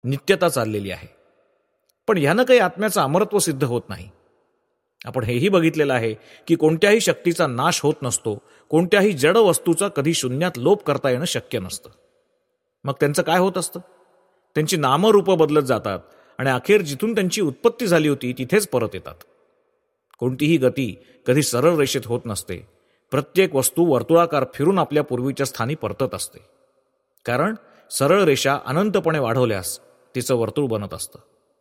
नित्यता चाललेली आहे. पण ह्यानं काही आत्म्याचं अमरत्व सिद्ध होत नाही. आपण हेही बघितलेलं आहे की कोणत्याही शक्तीचा नाश होत नसतो, कोणत्याही जड वस्तूचा कधी शून्यात लोप करता येणं शक्य नसतं. मग त्यांचं काय होत असतं? त्यांची नामरूपं बदलत जातात आणि अखेर जिथून त्यांची उत्पत्ती झाली होती तिथेच परत येतात. कोणतीही गती कधी सरळ रेषेत होत नसते. प्रत्येक वस्तू वर्तुळाकार फिरून आपल्या पूर्वीच्या स्थानी परतत असते. कारण सरळ रेषा अनंतपणे वाढवल्यास तिचं वर्तुळ बनत असतं.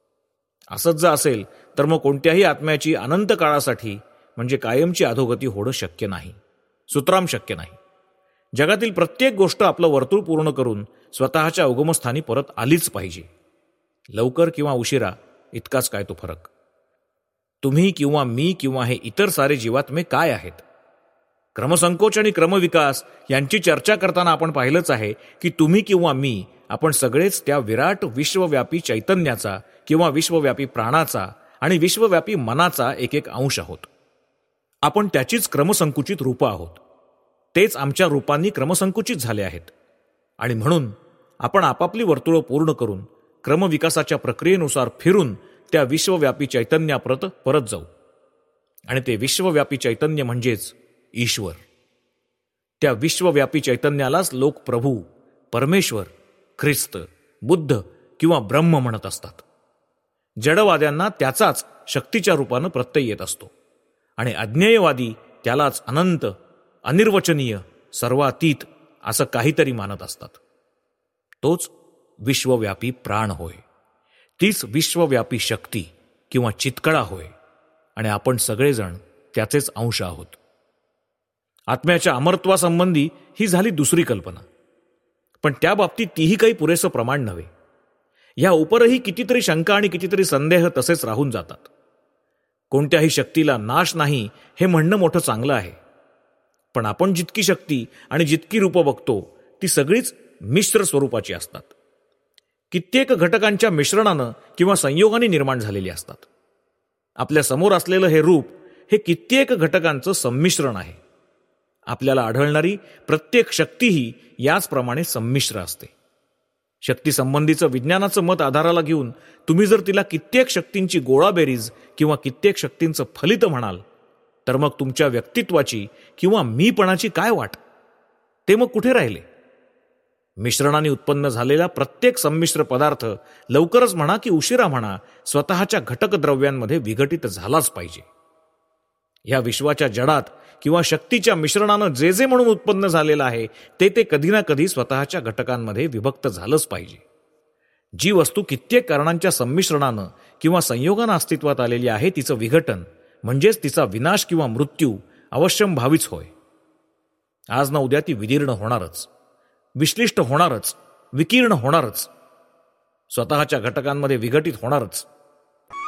असंच जर असेल तर मग कोणत्याही आत्म्याची अनंत काळासाठी म्हणजे कायमची अधोगती होणं शक्य नाही, सुतराम शक्य नाही. जगातील प्रत्येक गोष्ट आपलं वर्तुळ पूर्ण करून स्वतःच्या उगमस्थानी परत आलीच पाहिजे. लवकर किंवा उशिरा इतकाच काय तो फरक. तुम्ही किंवा मी किंवा हे इतर सारे जीवात्मे काय आहेत? क्रमसंकोच आणि क्रमविकास यांची चर्चा करताना आपण पाहिलंच आहे की तुम्ही किंवा मी आपण सगळेच त्या विराट विश्वव्यापी चैतन्याचा किंवा विश्वव्यापी प्राणाचा आणि विश्वव्यापी मनाचा एक एक अंश आहोत. आपण त्याचीच क्रमसंकुचित रूपं आहोत. तेच आमच्या रूपांनी क्रमसंकुचित झाले आहेत. आणि म्हणून आपण आपापली वर्तुळं पूर्ण करून क्रमविकासाच्या प्रक्रियेनुसार फिरून त्या विश्वव्यापी चैतन्याप्रत परत जाऊ. आणि ते विश्वव्यापी चैतन्य म्हणजेच ईश्वर. त्या विश्वव्यापी चैतन्यालाच लोक प्रभू, परमेश्वर, ख्रिस्त, बुद्ध किंवा ब्रह्म म्हणत असतात. जडवाद्यांना त्याचाच शक्तीच्या रूपानं प्रत्यय येत असतो आणि अज्ञेयवादी त्यालाच अनंत, अनिर्वचनीय, सर्वातीत असं काहीतरी मानत असतात. तोच विश्वव्यापी प्राण होय. तीच विश्वव्यापी शक्ती किंवा चितकळा होय. आणि आपण सगळेजण त्याचेच अंश आहोत. आत्म्याच्या अमरत्वासंबंधी ही झाली दुसरी कल्पना. पण त्या बाबतीत तीही काही पुरेसं प्रमाण नव्हे. ह्या उपरही कितीतरी शंका आणि कितीतरी संदेह तसेच राहून जातात. कोणत्याही शक्तीला नाश नाही हे म्हणणं मोठं चांगलं आहे. पण आपण जितकी शक्ती आणि जितकी रूपं बघतो ती सगळीच मिश्र स्वरूपाची असतात. कित्येक घटकांच्या मिश्रणानं किंवा संयोगाने निर्माण झालेली असतात. आपल्या समोर असलेलं हे रूप हे कित्येक घटकांचं संमिश्रण आहे. आपल्याला आढळणारी प्रत्येक शक्तीही याचप्रमाणे संमिश्र असते. शक्तीसंबंधीचं विज्ञानाचं मत आधाराला घेऊन तुम्ही जर तिला कित्येक शक्तींची गोळाबेरीज किंवा कित्येक शक्तींचं फलित म्हणाल तर मग तुमच्या व्यक्तित्वाची किंवा मीपणाची काय वाट? ते मग कुठे राहिले? मिश्रणाने उत्पन्न झालेला प्रत्येक संमिश्र पदार्थ लवकरच म्हणा की उशिरा म्हणा स्वतःच्या घटक द्रव्यांमध्ये विघटित झालाच पाहिजे. ह्या विश्वाच्या जडात किंवा शक्तीच्या मिश्रणानं जे जे म्हणून उत्पन्न झालेलं आहे ते कधी ना कधी स्वतःच्या घटकांमध्ये विभक्त झालंच पाहिजे. जी वस्तू कित्येक कारणांच्या संमिश्रणानं किंवा संयोगानं अस्तित्वात आलेली आहे तिचं विघटन म्हणजेच तिचा विनाश किंवा मृत्यू अवश्यंभावीच होय. आज ना उद्या ती विदीर्ण होणारच, विश्लिष्ट होणारच, विकीर्ण होणारच, स्वतःच्या घटकांमध्ये विघटित होणारच.